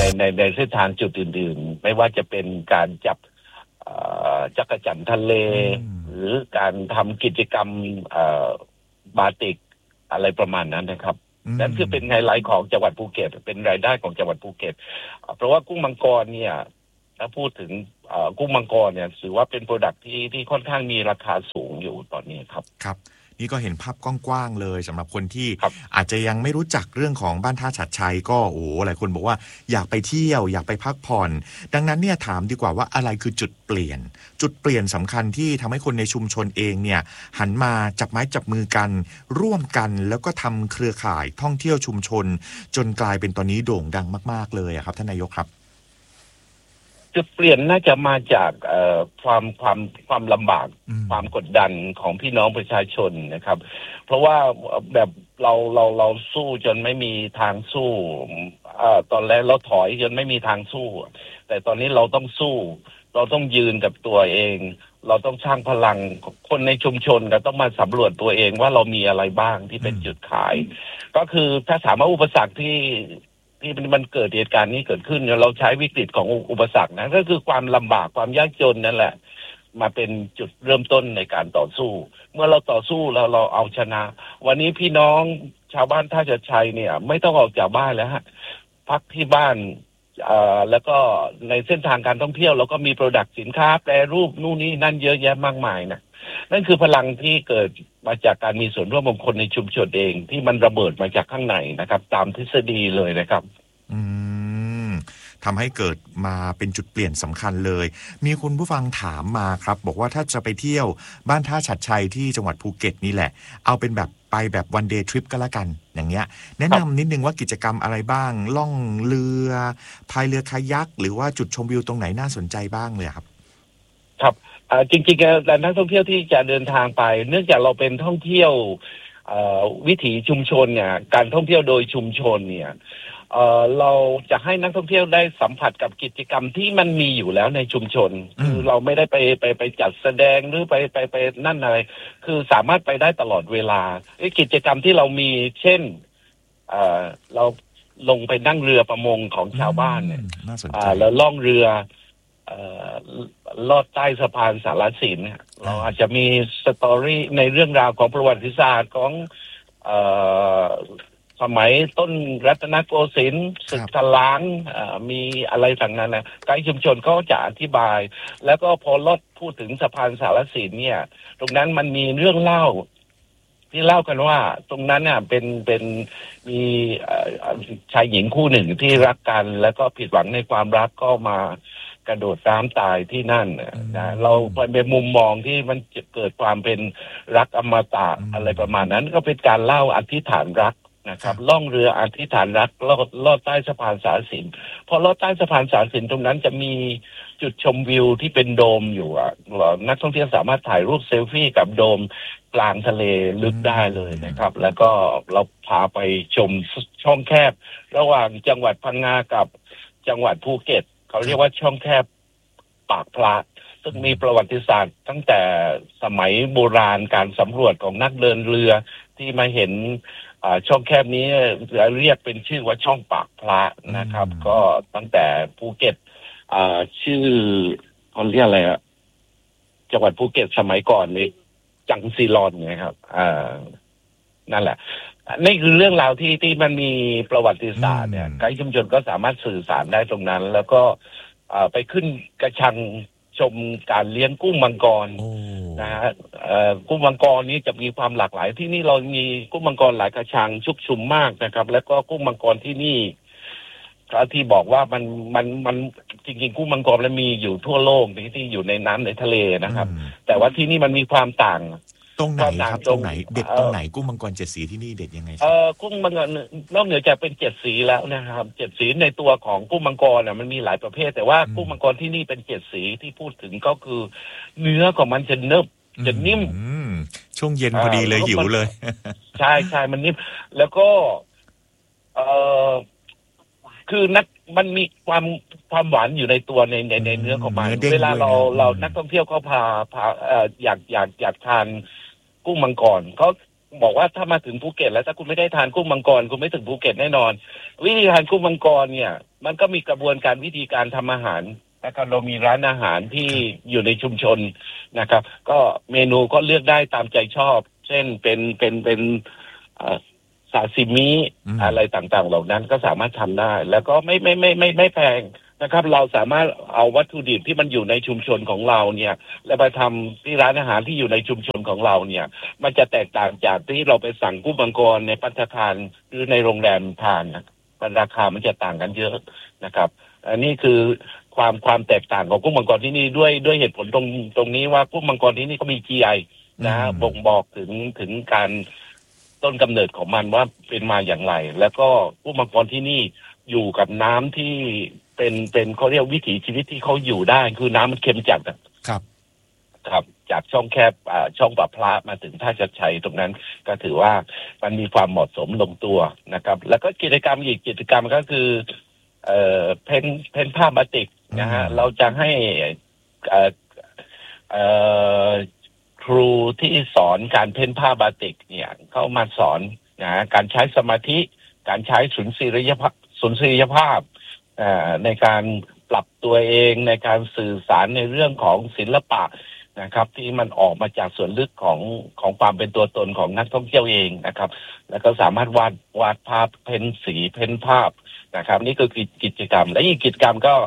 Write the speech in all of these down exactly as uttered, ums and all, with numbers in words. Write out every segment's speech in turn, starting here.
ในในในเส้นทางจุดอื่นๆไม่ว่าจะเป็นการจับจักรจั่นทะเลหรือการทำกิจกรรมบาติกอะไรประมาณนั้นนะครับนั่นคือเป็นไฮไลท์ของจังหวัดภูเก็ตเป็นรายได้ของจังหวัดภูเก็ตเพราะว่ากุ้งมังกรเนี่ยถ้าพูดถึงกุ้งมังกรเนี่ยถือว่าเป็นโปรดักที่ที่ค่อนข้างมีราคาสูงอยู่ตอนนี้ครับครับนี่ก็เห็นภาพกว้างๆเลยสำหรับคนที่อาจจะยังไม่รู้จักเรื่องของบ้านท่าฉัตรชัยก็โอ้หลายคนบอกว่าอยากไปเที่ยวอยากไปพักผ่อนดังนั้นเนี่ยถามดีกว่าว่าอะไรคือจุดเปลี่ยนจุดเปลี่ยนสำคัญที่ทำให้คนในชุมชนเองเนี่ยหันมาจับไม้จับมือกันร่วมกันแล้วก็ทำเครือข่ายท่องเที่ยวชุมชนจนกลายเป็นตอนนี้โด่งดังมากๆเลยครับท่านนายกครับจุดเปลี่ยนน่าจะมาจากความความความลำบากความกดดันของพี่น้องประชาชนนะครับเพราะว่าแบบเราเราเราสู้จนไม่มีทางสู้ตอนแรกเราถอยจนไม่มีทางสู้แต่ตอนนี้เราต้องสู้เราต้องยืนกับตัวเองเราต้องสร้างพลังคนในชุมชนก็ต้องมาสำรวจตัวเองว่าเรามีอะไรบ้างที่เป็นจุดขายก็คือถ้าถามว่าอุปสรรคที่ที่มันเกิดเหตุการณ์นี้เกิดขึ้นเราใช้วิกฤตของอุปสรรคนะก็คือความลำบากความยากจนนั่นแหละมาเป็นจุดเริ่มต้นในการต่อสู้เมื่อเราต่อสู้แล้วเราเอาชนะวันนี้พี่น้องชาวบ้านท่าฉัตรชัยเนี่ยไม่ต้องออกจากบ้านแล้วฮะพักที่บ้านแล้วก็ในเส้นทางการท่องเที่ยวเราก็มีโปรดักต์สินค้าแปรรูปนู่นนี่นั่นเยอะแยะมากมายนะนั่นคือพลังที่เกิดมาจากการมีส่วนร่วมของคนในชุมชนเองที่มันระเบิดมาจากข้างในนะครับตามทฤษฎีเลยนะครับอืมทำให้เกิดมาเป็นจุดเปลี่ยนสำคัญเลยมีคุณผู้ฟังถามมาครับบอกว่าถ้าจะไปเที่ยวบ้านท่าฉัตรชัยที่จังหวัดภูเก็ตนี่แหละเอาเป็นแบบไปแบบวันเดย์ทริปก็แล้วกันอย่างเงี้ยแนะนำนิดนึงว่ากิจกรรมอะไรบ้างล่องเรือพายเรือคายัคหรือว่าจุดชมวิวตรงไหนน่าสนใจบ้างเลยครับครับจริงๆแล้วนักท่องเที่ยวที่จะเดินทางไปเนื่องจากเราเป็นท่องเที่ยววิถีชุมชนเนี่ยการท่องเที่ยวโดยชุมชนเนี่ยเราจะให้นักท่องเที่ยวได้สัมผัสกับกิจกรรมที่มันมีอยู่แล้วในชุมชนคือเราไม่ได้ไปไปไปจัดแสดงหรือไปไปไปนั่นอะไรคือสามารถไปได้ตลอดเวลากิจกรรมที่เรามีเช่นเราลงไปนั่งเรือประมงของชาวบ้านเนี่ยแล้วล่องเรือลอดใต้สะพานสารสินเราอาจจะมีสตอรี่ในเรื่องราวของประวัติศาสตร์ของสมัยต้นรัตนโกสินทร์ศึกถลางมีอะไรต่างๆนะไกด์ชุมชนก็จะอธิบายแล้วก็พอลอดพูดถึงสะพานสารสินเนี่ยตรงนั้นมันมีเรื่องเล่าที่เล่ากันว่าตรงนั้นเนี่ยเป็นเป็นมีชายหญิงคู่หนึ่งที่รักกันแล้วก็ผิดหวังในความรักก็มากระโดดน้ำตายที่นั่นนะเราเป็นมุมมองที่มันจะเกิดความเป็นรักอมตะอะไรประมาณนั้นก็เป็นการเล่าอธิษฐานรักนะครับล่องเรืออธิษฐานรักลอดลอดใต้สะพานสารสินพอลอดใต้สะพานสารสินตรงนั้นจะมีจุดชมวิวที่เป็นโดมอยู่อ่ะนักท่องเที่ยวสามารถถ่ายรูปเซลฟี่กับโดมกลางทะเลลึกได้เลยนะครับแล้วก็เราพาไปชมช่องแคบระหว่างจังหวัดพังงากับจังหวัดภูเก็ตเขาเรียกว่าช่องแคบปากพระซึ่งมีประวัติศาสตร์ตั้งแต่สมัยโบราณการสำรวจของนักเดินเรือที่มาเห็นช่องแคบนี้เรียกเป็นชื่อว่าช่องปากพระนะครับก็ตั้งแต่ภูเก็ตชื่อเขาเรียกอะไรอะจังหวัดภูเก็ตสมัยก่อนนี่จังซีรอนนะครับนั่นแหละนี่คือเรื่องราวที่ที่มันมีประวัติศาสตร์เนี่ยไกด์ชุมชนก็สามารถสื่อสารได้ตรงนั้นแล้วก็ไปขึ้นกระชังชมการเลี้ยงกุ้งมังกรนะฮะกุ้งมังกรนี้จะมีความหลากหลายที่นี่เรามีกุ้งมังกรหลายกระชังชุกชุมมากนะครับแล้วก็กุ้งมังกรที่นี่ที่บอกว่ามันมันมันจริงๆกุ้งมังกรแล้วมีอยู่ทั่วโลกที่ที่อยู่ในน้ำในทะเลนะครับแต่ว่าที่นี่มันมีความต่างตรงไหนครับตรงไหนเด็ดตรงไหนกุ้งมังกรเจ็ดสีที่นี่เด็ดยังไงเออกุ้งมังกรนอกเหนือจากเป็นเจ็ดสีแล้วนะครับเจ็ดสีในตัวของกุ้งมังกรเนี่ยมันมีหลายประเภทแต่ว่ากุ้งมังกรที่นี่เป็นเจ็ดสีที่พูดถึงก็คือเนื้อของมันจะเนิบจะนิ่มช่วงเย็นพอดีเลยหิวเลยใช่ใช่มันนิ่มแล้วก็เออคือนักมันมีความความหวานอยู่ในตัวในในในเนื้อของมันเวลาเราเรานักท่องเที่ยวเขาพาพาเอ่ออยากอยากอยากทานกุ้งมังกรเขาบอกว่าถ้ามาถึงภูเก็ตแล้วถ้าคุณไม่ได้ทานกุ้งมังกรคุณไม่ถึงภูเก็ตแน่นอนวิธีทานกุ้งมังกรเนี่ยมันก็มีกระบวนการวิธีการทำอาหารนะครับเรามีร้านอาหารที่อยู่ในชุมชนนะครับก็เมนูก็เลือกได้ตามใจชอบเช่นเป็นเป็นเป็นซาซิมิอะไรต่างๆเหล่านั้นก็สามารถทำได้แล้วก็ไม่ไม่ไม่ไม่ไม่แพงนะครับเราสามารถเอาวัตถุดิบที่มันอยู่ในชุมชนของเราเนี่ยแล้วไปทำที่ร้านอาหารที่อยู่ในชุมชนของเราเนี่ยมันจะแตกต่างจากที่เราไปสั่งกุ้งมังกรในภัตตาคารหรือในโรงแรมทานนะราคามันจะต่างกันเยอะนะครับอันนี้คือความความแตกต่างของกุ้งมังกรที่นี่ด้วยด้วยเหตุผลตรงตรงนี้ว่ากุ้งมังกรที่นี่ก็มี จี ไอ นะบ่งบอกถึงถึงการต้นกำเนิดของมันว่าเป็นมาอย่างไรแล้วก็กุ้งมังกรที่นี่อยู่กับน้ำที่เป็นเป็นเขาเรียกวิถีชีวิตที่เขาอยู่ได้คือน้ำมันเค็มจัดครับครับจากช่องแคบอ่าช่องปะพระมาถึงท่าชัดชัยตรงนั้นก็ถือว่ามันมีความเหมาะสมลงตัวนะครับแล้วก็กิจกรรมอีกกิจกรรมก็คือเอ่อเพ้นเพ้นผ้าบาติกนะฮะเราจะให้เอ่อเอ่อครูที่สอนการเพ้นผ้าบาติกเนี่ยเข้ามาสอนนะการใช้สมาธิการใช้สุนทรียภาพสุนทรียภาพในการปรับตัวเองในการสื่อสารในเรื่องของศิลปะนะครับที่มันออกมาจากส่วนลึกของของความเป็นตัวตนของนักท่องเที่ยวเองนะครับแล้วก็สามารถวาดวาดภาพเพ้นสีเพ้นภาพนะครับนี่คือกิจกรรมและอีกกิจกรรมก็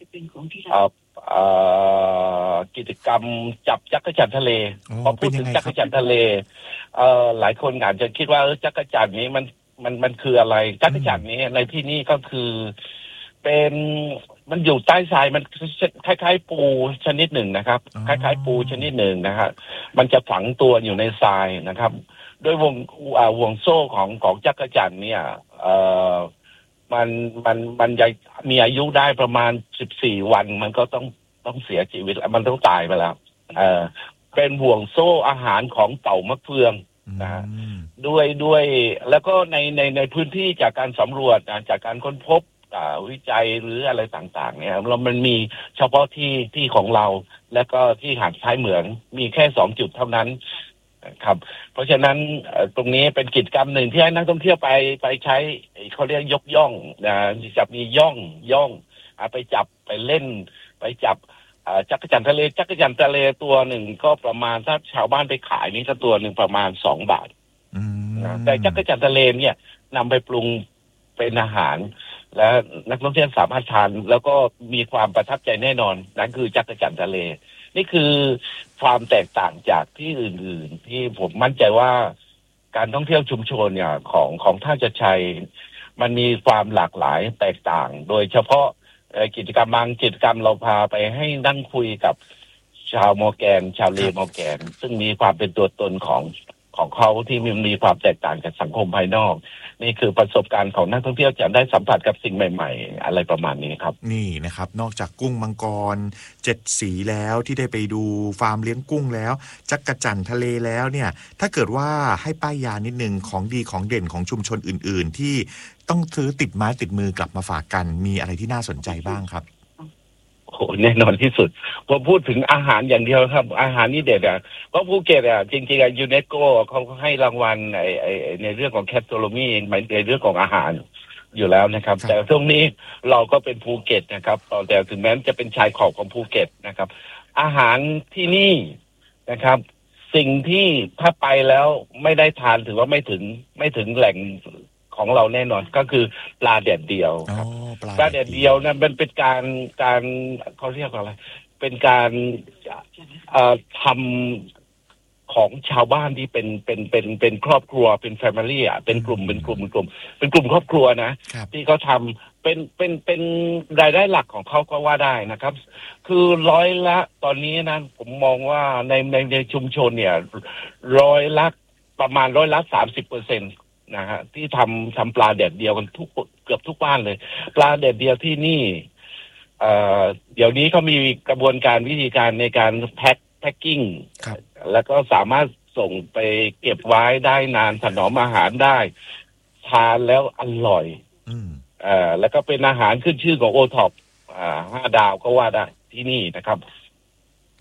กิจกรรมจับจักรจั่นทะเลพอพูดถึงจักรจั่นทะเลหลายคนอาจจะคิดว่าจักรจั่นนี้มันมันมันคืออะไรจักรจั่นนี้ในที่นี้ก็คือเป็นมันอยู่ใต้ทรายมันคล้ายๆปูชนิดหนึ่งนะครับคล้ายๆปูชนิดหนึ่งนะครับมันจะฝังตัวอยู่ในทรายนะครับด้วยวงอ่าวงโซ่ของของจักรจั่นเนี่ยเอ่อมันมันมันจะมีอายุได้ประมาณสิบสี่วันมันก็ต้องต้องเสียชีวิตแล้วมันต้องตายไปแล้วเอ่อเป็นห่วงโซ่อาหารของเต่ามะเฟืองนะด้วยด้วยแล้วก็ในในในพื้นที่จากการสำรวจจากการค้นพบวิจัยหรืออะไรต่างๆเนี่ยเรามันมีเฉพาะที่ที่ของเราและก็ที่หาดท้ายเหมืองมีแค่สองจุดเท่านั้นครับเพราะฉะนั้นตรงนี้เป็นกิจกรรมหนึ่งที่ให้นักท่องเที่ยวไปไปใช้เขาเรียกยกย่องนะจะมีย่องย่องไปจับไปเล่นไปจับจักรจั่นทะเลจักรจั่นทะเลตัวหนึ่งก็ประมาณถ้าชาวบ้านไปขายนี่ก็ตัวหนึ่งประมาณสองบาทแต่จักรจั่นทะเลเนี่ยนำไปปรุงเป็นอาหารและนักท่องเที่ยวสามารถทานแล้วก็มีความประทับใจแน่นอนนั่นคือจักรจั่นทะเลนี่คือความแตกต่างจากที่อื่นๆที่ผมมั่นใจว่าการท่องเที่ยวชุมชนเนี่ยของของท่าชัดชัยมันมีความหลากหลายแตกต่างโดยเฉพาะกิจกรรมบางกิจกรรมเราพาไปให้นั่งคุยกับชาวมอร์แกนชาวเลมอร์แกนซึ่งมีความเป็นตัวตนของของเขาที่มีมีความแตกต่างจากสังคมภายนอกนี่คือประสบการณ์ของนักท่องเที่ยวจะได้สัมผัสกับสิ่งใหม่ๆอะไรประมาณนี้ครับนี่นะครับนอกจากกุ้งมังกรเจ็ดสีแล้วที่ได้ไปดูฟาร์มเลี้ยงกุ้งแล้วจักรจั่นทะเลแล้วเนี่ยถ้าเกิดว่าให้ป้ายยานิดนึงของดีของเด่นของชุมชนอื่นๆที่ต้องซื้อติดไม้ติดมือกลับมาฝากกันมีอะไรที่น่าสนใจบ้างครับโอ้แน่นอนที่สุดพอพูดถึงอาหารอย่างเดียวครับอาหารนี่เด็ดอ่ะเพราะภูเก็ตอ่ะจริงๆอ่ะยูเนสโกเขาให้รางวัลไอ้ไอ้ในเรื่องของแคสโตรมีในเรื่องของอาหารอยู่แล้วนะครับแต่ช่วงนี้เราก็เป็นภูเก็ตนะครับแต่ถึงแม้จะเป็นชายขอบของภูเก็ตนะครับอาหารที่นี่นะครับสิ่งที่ถ้าไปแล้วไม่ได้ทานถือว่าไม่ถึงไม่ถึงแหล่งของเราแน่นอนก็คือปลาแดดเดียวครับปลาแดดเดียวนั้นมันเป็นการการเขาเรียกว่าอะไรเป็นการเอ่อทำของชาวบ้านที่เป็นเป็นเป็นเป็นครอบครัวเป็นแฟมิลี่อ่ะเป็นกลุ่มเป็นกลุ่มเป็นกลุ่มเป็นกลุ่มครอบครัวนะที่เขาทำเป็นเป็นเป็นรายได้หลักของเขาก็ว่าได้นะครับคือร้อยละตอนนี้นะผมมองว่าในในในชุมชนเนี่ยร้อยละประมาณร้อยละสามสิบเปอร์เซ็นต์นะฮะที่ทำทำปลาแดดเดียวกันทุกเกือบทุกบ้านเลยปลาแดดเดียวที่นี่เอ่อเดี๋ยวนี้เขามีกระบวนการวิธีการในการแพ็คแพ็คกิ้งแล้วก็สามารถส่งไปเก็บไว้ได้นานถนอมอาหารได้ทานแล้วอร่อยเอ่อแล้วก็เป็นอาหารขึ้นชื่อของโอท็อปอ่าห้าดาวก็ว่าได้ที่นี่นะครับ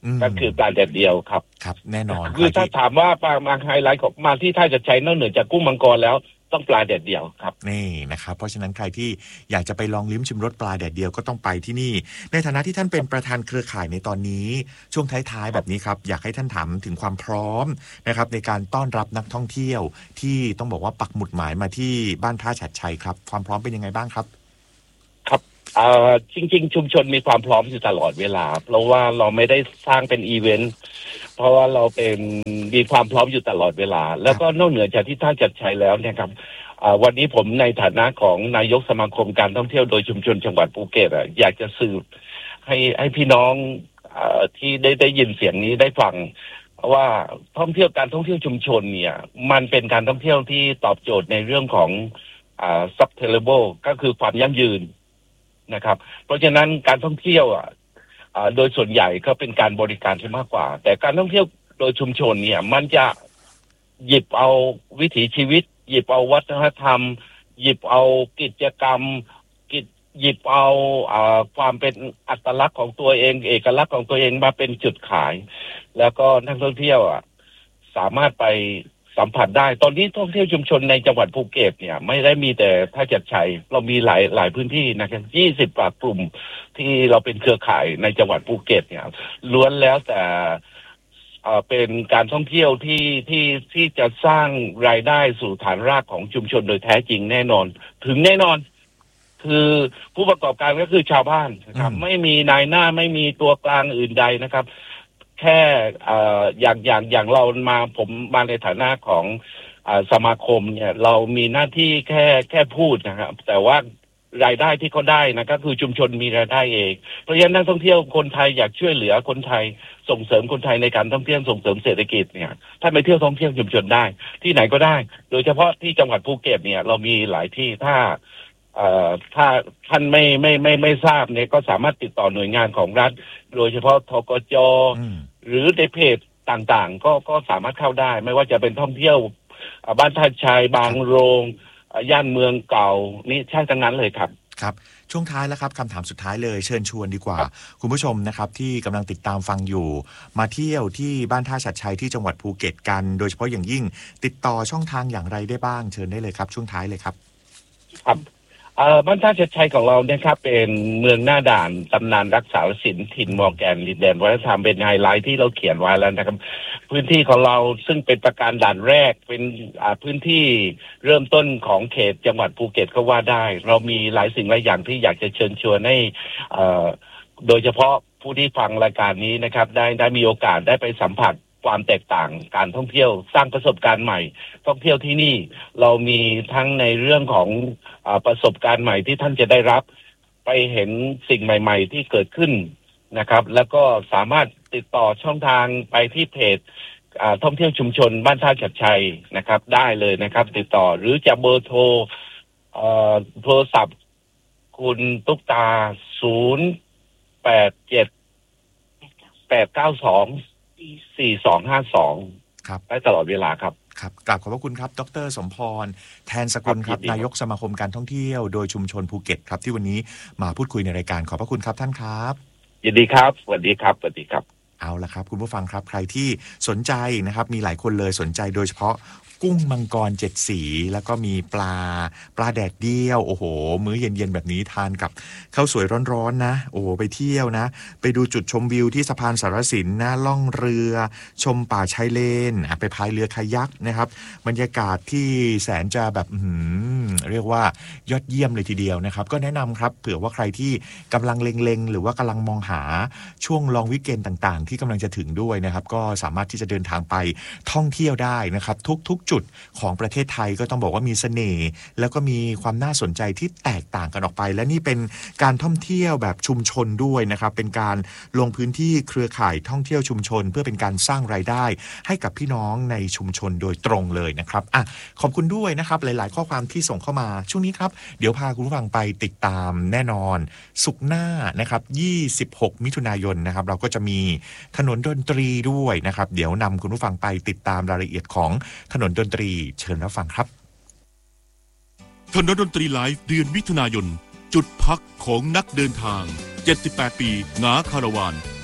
ก็คือปลาแดดเดียวครับครับแน่นอนคือถ้าถามว่าปลามาไฮไลท์ของมาที่ท่าชัดชัยนอกเหนือจากกุ้งมังกรแล้วต้องปลาแดดเดียวครับนี่นะครับเพราะฉะนั้นใครที่อยากจะไปลองลิ้มชิมรสปลาแดดเดียวก็ต้องไปที่นี่ในฐานะที่ท่านเป็นประธานเครือข่ายในตอนนี้ช่วงท้ายๆแบบนี้ครับอยากให้ท่านถามถึงความพร้อมนะครับในการต้อนรับนักท่องเที่ยวที่ต้องบอกว่าปักหมุดหมายมาที่บ้านท่าฉัดชัยครับความพร้อมเป็นยังไงบ้างครับครับอ่าจริงๆชุมชนมีความพร้อมอยู่ตลอดเวลาเพราะว่าเราไม่ได้สร้างเป็นอีเวนต์เพราะว่าเราเป็นมีความพร้อมอยู่ตลอดเวลาแล้วก็นอกเหนือจากที่ท่าชัดชัยแล้วเนี่ยครับวันนี้ผมในฐานะของนายกสมาคมการท่องเที่ยวโดยชุมชนจังหวัดภูเก็ตอ่ะอยากจะสืบให้ให้พี่น้องอที่ได้ได้ยินเสียงนี้ได้ฟังว่าท่องเที่ยวการท่องเที่ยวชุมชนเนี่ยมันเป็นการท่องเที่ยวที่ตอบโจทย์ในเรื่องของอ่า sustainable ก็คือความยั่งยืนนะครับเพราะฉะนั้นการท่องเที่ยวอ่ะโดยส่วนใหญ่ก็เป็นการบริการที่มากกว่าแต่การท่องเที่ยวโดยชุมชนเนี่ยมันจะหยิบเอาวิถีชีวิตหยิบเอาวัฒนธรรมหยิบเอากิจกรรมกิจหยิบเอาอ่าความเป็นอัตลักษณ์ของตัวเองเอกลักษณ์ของตัวเองมาเป็นจุดขายแล้วก็นักท่องเที่ยวอ่ะสามารถไปสัมผัสได้ตอนนี้ท่องเที่ยวชุมชนในจังหวัดภูเก็ตเนี่ยไม่ได้มีแต่ท่าชัดชัยเรามีหลายหลายพื้นที่นะครับยี่สิบกว่ากลุ่มที่เราเป็นเครือข่ายในจังหวัดภูเก็ตเนี่ยล้วนแล้วแต่เป็นการท่องเที่ยวที่ที่ที่จะสร้างรายได้สู่ฐานรากของชุมชนโดยแท้จริงแน่นอนถึงแน่นอนคือผู้ประกอบการก็คือชาวบ้านนะครับไม่มีนายหน้าไม่มีตัวกลางอื่นใดนะครับแค่อย่างอย่างอย่างเรามาผมมาในฐานะของสมาคมเนี่ยเรามีหน้าที่แค่แค่พูดนะครับแต่ว่ารายได้ที่เขาได้นะก็คือชุมชนมีรายได้เองเพราะฉะนั้นนักท่องเที่ยวคนไทยอยากช่วยเหลือคนไทยส่งเสริมคนไทยในการท่องเที่ยวส่งเสริมเศรษฐกิจเนี่ยถ้าไปเที่ยวท่องเที่ยวชุมชนได้ที่ไหนก็ได้โดยเฉพาะที่จังหวัดภูเก็ตเนี่ยเรามีหลายที่ถ้าเอ่อถ้าท่านไม่ไม่ไม่ไม่ทราบเนี่ยก็สามารถติดต่อหน่วยงานของรัฐโดยเฉพาะทกจ.หรือในเพจต่างๆก็ก็สามารถเข้าได้ไม่ว่าจะเป็นท่องเที่ยวบ้านท่าชัยบางโรงย่านเมืองเก่านี่ใช่ทั้งนั้นเลยครับครับช่วงท้ายแล้วครับคำถามสุดท้ายเลยเชิญชวนดีกว่าคุณผู้ชมนะครับที่กำลังติดตามฟังอยู่มาเที่ยวที่บ้านท่าชัดชัยที่จังหวัดภูเก็ตกันโดยเฉพาะอย่างยิ่งติดต่อช่องทางอย่างไรได้บ้างเชิญได้เลยครับช่วงท้ายเลยครับครับบ้านท่าชัดชัยของเราเนี่ยครับเป็นเมืองหน้าด่านตำนานรักษาศิลป์ถิ่นมอร์แกนดินแดนวัฒนธรรมเป็นไฮไลท์ที่เราเขียนไว้แล้วนะครับพื้นที่ของเราซึ่งเป็นประการด่านแรกเป็นพื้นที่เริ่มต้นของเขตจังหวัดภูเก็ตก็ว่าได้เรามีหลายสิ่งหลายอย่างที่อยากจะเชิญชวนให้โดยเฉพาะผู้ที่ฟังรายการนี้นะครับได้ได้มีโอกาสได้ไปสัมผัสความแตกต่างการท่องเที่ยวสร้างประสบการณ์ใหม่ท่องเที่ยวที่นี่เรามีทั้งในเรื่องของอ่าประสบการณ์ใหม่ที่ท่านจะได้รับไปเห็นสิ่งใหม่ๆที่เกิดขึ้นนะครับแล้วก็สามารถติดต่อช่องทางไปที่เพจอ่าท่องเที่ยวชุมชนบ้านท่าชัดชัยนะครับได้เลยนะครับติดต่อหรือจะเบอร์โทรเอ่อโทรศัพท์คุณตุ๊กตาศูนย์แปดเจ็ดแปดเก้าสองสี่สองห้าสองครับได้ตลอดเวลาครับครับกราบขอบพระคุณครับดร.สมพรแทนสกุลครับนายกสมาคมการท่องเที่ยวโดยชุมชนภูเก็ตครับที่วันนี้มาพูดคุยในรายการขอบพระคุณครับท่านครับยินดีครับสวัสดีครับสวัสดีครับเอาละครับคุณผู้ฟังครับใครที่สนใจนะครับมีหลายคนเลยสนใจโดยเฉพาะกุ้งมังกรเจ็ดสีแล้วก็มีปลาปลาแดดเดียวโอ้โหมื้อเย็นๆแบบนี้ทานกับข้าวสวยร้อนๆนะโอ้ไปเที่ยวนะไปดูจุดชมวิวที่สะพานสารสินนะล่องเรือชมป่าชายเลนไปพายเรือคายักนะครับบรรยากาศที่แสนจะแบบเรียกว่ายอดเยี่ยมเลยทีเดียวนะครับก็แนะนำครับเผื่อว่าใครที่กำลังเล็งๆหรือว่ากำลังมองหาช่วงลองวิกเอนด์ต่างๆที่กำลังจะถึงด้วยนะครับก็สามารถที่จะเดินทางไปท่องเที่ยวได้นะครับทุกๆจุดของประเทศไทยก็ต้องบอกว่ามีเสน่ห์แล้วก็มีความน่าสนใจที่แตกต่างกันออกไปและนี่เป็นการท่องเที่ยวแบบชุมชนด้วยนะครับเป็นการลงพื้นที่เครือข่ายท่องเที่ยวชุมชนเพื่อเป็นการสร้างรายได้ให้กับพี่น้องในชุมชนโดยตรงเลยนะครับอ่ะขอบคุณด้วยนะครับหลายๆข้อความที่ส่งเข้ามาช่วงนี้ครับเดี๋ยวพาคุณผู้ฟังไปติดตามแน่นอนศุกร์หน้านะครับยี่สิบหกมิถุนายนนะครับเราก็จะมีถนนดนตรีด้วยนะครับเดี๋ยวนำคุณผู้ฟังไปติดตามรายละเอียดของถนนดนตรีเชิญรับฟังครับถนนดนตรีไลฟ์เดือนมิถุนายนจุดพักของนักเดินทางเจ็ดสิบแปดปีงาคาราวานพ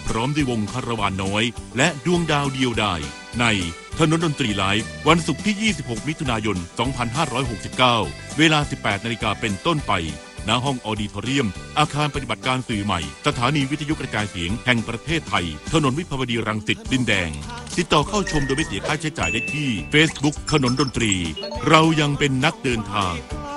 พร้อมด้วยวงคาราวานน้อยและดวงดาวเดียวดายในถนนดนตรีไลฟ์วันศุกร์ที่ยี่สิบหกมิถุนายนสองพันห้าร้อยหกสิบเก้าเวลา สิบแปดนาฬิกาเป็นต้นไปณห้องออดิทอเรียมอาคารปฏิบัติการสื่อใหม่สถานีวิทยุกระจายเสียงแห่งประเทศไทยถนนวิภาวดีรังสิตดินแดงติดต่อเข้าชมโดยไม่เสียค่าใช้จ่ายได้ที่ Facebook ถนนดนตรีเรายังเป็นนักเดินทาง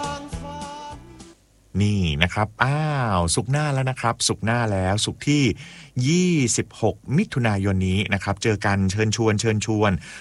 นี่นะครับอ้าวศุกร์หน้าแล้วนะครับศุกร์หน้าแล้วศุกร์ที่ยี่สิบหกมิถุนายนนี้นะครับเจอกันเชิญชวนเชิญชวน